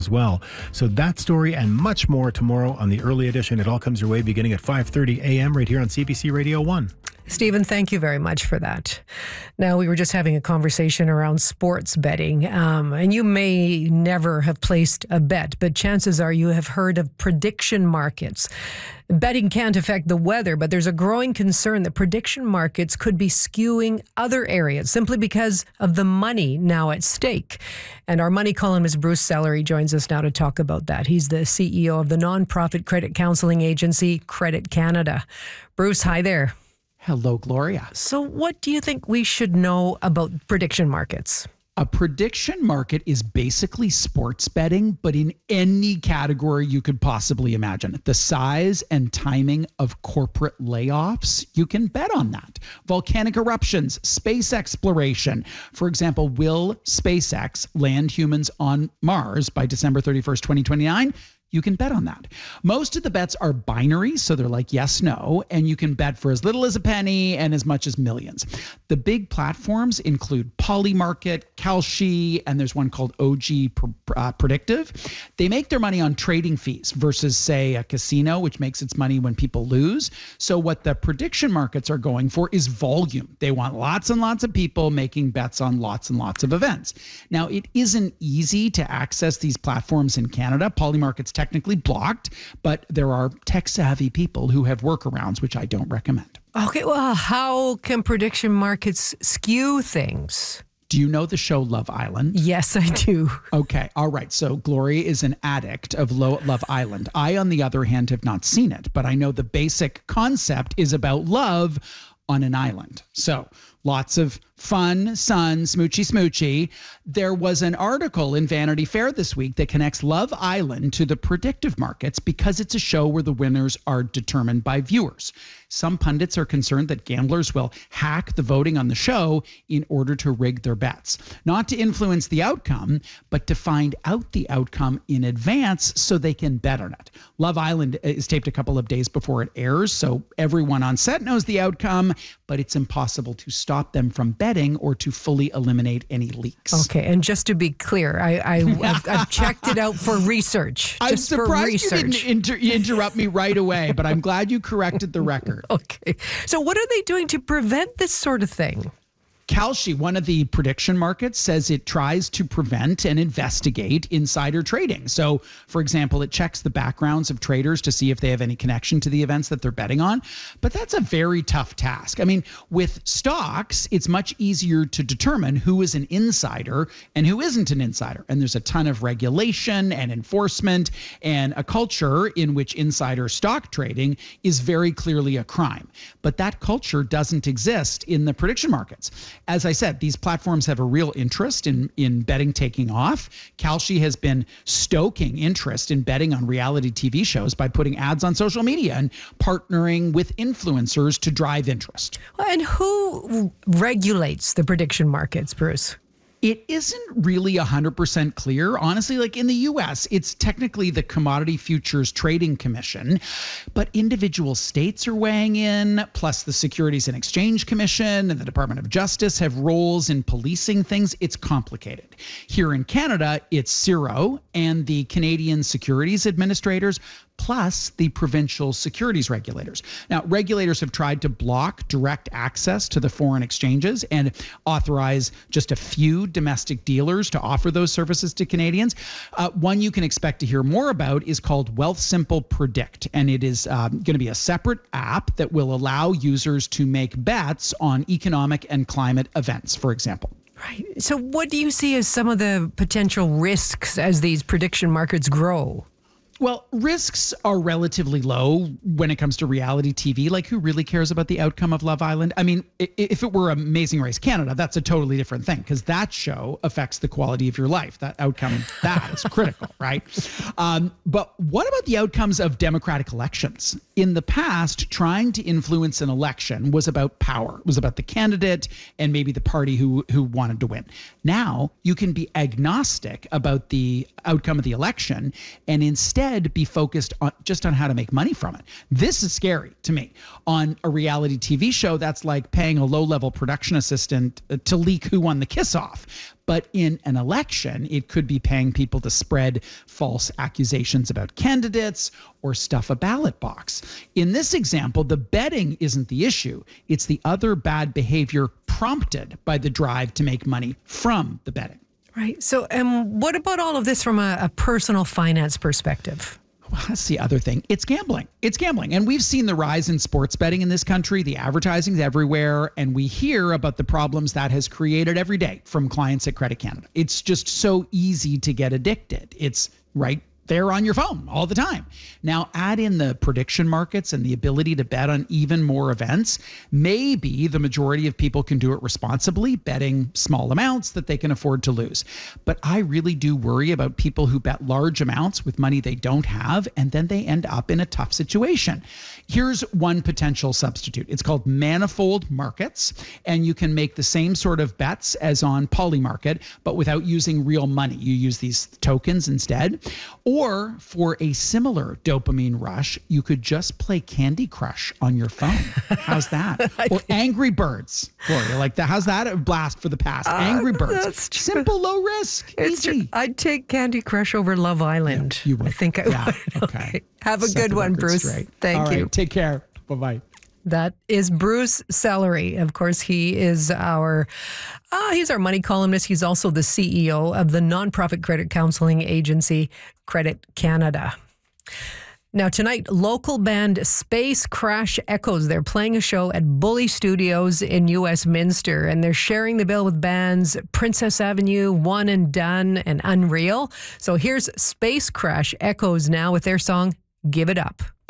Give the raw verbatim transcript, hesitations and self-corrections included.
as well. So that story and much more tomorrow on the early edition. It all comes your way beginning at five thirty a.m. right here on C B C Radio one. Stephen, thank you very much for that. Now, we were just having a conversation around sports betting, um, and you may never have placed a bet, but chances are you have heard of prediction markets. Betting can't affect the weather, but there's a growing concern that prediction markets could be skewing other areas simply because of the money now at stake. And our money columnist, Bruce Sellery, joins us now to talk about that. He's the C E O of the nonprofit credit counseling agency, Credit Canada. Bruce, hi there. Hello, Gloria. So what do you think we should know about prediction markets? A prediction market is basically sports betting, but in any category you could possibly imagine. The size and timing of corporate layoffs, you can bet on that. Volcanic eruptions, space exploration. For example, will SpaceX land humans on Mars by December thirty-first, twenty twenty-nine? You can bet on that. Most of the bets are binary, so they're like yes, no, and you can bet for as little as a penny and as much as millions. The big platforms include Polymarket, Kalshi, and there's one called O G uh, Predictive. They make their money on trading fees versus, say, a casino, which makes its money when people lose. So what the prediction markets are going for is volume. They want lots and lots of people making bets on lots and lots of events. Now, it isn't easy to access these platforms in Canada. Polymarket's technically blocked, but there are tech-savvy people who have workarounds, which I don't recommend. Okay, well, how can prediction markets skew things? Do you know the show Love Island? Yes, I do. Okay, all right. So Gloria is an addict of Love Island. I, on the other hand, have not seen it, but I know the basic concept is about love on an island. So lots of fun, sun, smoochy, smoochy. There was an article in Vanity Fair this week that connects Love Island to the predictive markets because it's a show where the winners are determined by viewers. Some pundits are concerned that gamblers will hack the voting on the show in order to rig their bets, not to influence the outcome, but to find out the outcome in advance so they can bet on it. Love Island is taped a couple of days before it airs, so everyone on set knows the outcome, but it's impossible to stop them from betting or to fully eliminate any leaks. Okay, and just to be clear, I, I, I've, I've checked it out for research. I'm just surprised for research. you didn't inter- interrupt me right away, but I'm glad you corrected the record. Okay, so what are they doing to prevent this sort of thing? Kalshi, one of the prediction markets, says it tries to prevent and investigate insider trading. So, for example, it checks the backgrounds of traders to see if they have any connection to the events that they're betting on. But that's a very tough task. I mean, with stocks, it's much easier to determine who is an insider and who isn't an insider. And there's a ton of regulation and enforcement and a culture in which insider stock trading is very clearly a crime. But that culture doesn't exist in the prediction markets. As I said, these platforms have a real interest in, in betting taking off. Kalshi has been stoking interest in betting on reality T V shows by putting ads on social media and partnering with influencers to drive interest. And who regulates the prediction markets, Bruce? It isn't really one hundred percent clear. Honestly, like in the U S, it's technically the Commodity Futures Trading Commission, but individual states are weighing in, plus the Securities and Exchange Commission and the Department of Justice have roles in policing things. It's complicated. Here in Canada, it's C I R O and the Canadian Securities Administrators, plus the provincial securities regulators. Now, regulators have tried to block direct access to the foreign exchanges and authorize just a few domestic dealers to offer those services to Canadians. Uh, one you can expect to hear more about is called Wealthsimple Predict, and it is um, going to be a separate app that will allow users to make bets on economic and climate events, for example. Right. So what do you see as some of the potential risks as these prediction markets grow? Well, risks are relatively low when it comes to reality T V. Like, who really cares about the outcome of Love Island? I mean, if it were Amazing Race Canada, that's a totally different thing because that show affects the quality of your life. That outcome, that is critical, right? Um, but what about the outcomes of democratic elections? In the past, trying to influence an election was about power. It was about the candidate and maybe the party who, who wanted to win. Now, you can be agnostic about the outcome of the election and instead instead be focused on just on how to make money from it. This is scary to me. On a reality T V show, that's like paying a low-level production assistant to leak who won the kiss-off. But in an election, it could be paying people to spread false accusations about candidates or stuff a ballot box. In this example, the betting isn't the issue. It's the other bad behavior prompted by the drive to make money from the betting. Right. So um, what about all of this from a, a personal finance perspective? Well, that's the other thing. It's gambling. It's gambling. And we've seen the rise in sports betting in this country. The advertising's everywhere. And we hear about the problems that has created every day from clients at Credit Canada. It's just so easy to get addicted. It's right there on your phone all the time. Now add in the prediction markets and the ability to bet on even more events. Maybe the majority of people can do it responsibly, betting small amounts that they can afford to lose. But I really do worry about people who bet large amounts with money they don't have, and then they end up in a tough situation. Here's one potential substitute. It's called Manifold Markets, and you can make the same sort of bets as on Polymarket, but without using real money. You use these tokens instead. Or for a similar dopamine rush, you could just play Candy Crush on your phone. How's that? Or Angry Birds, Gloria. Like that. How's that a blast for the past? Uh, Angry Birds. That's true. Simple, low risk. It's easy. True. I'd take Candy Crush over Love Island. Yeah, you would. I think I yeah, would. Okay. Okay. Have a Set good one, Bruce. Straight. Thank All you. Right, take care. Bye-bye. That is Bruce Sellery. Of course, he is our uh, he's our money columnist. He's also the C E O of the nonprofit credit counseling agency, Credit Canada. Now tonight, local band Space Crash Echoes. They're playing a show at Bully Studios in U S Minster, and they're sharing the bill with bands Princess Avenue, One and Done, and Unreal. So here's Space Crash Echoes now with their song, Give It Up.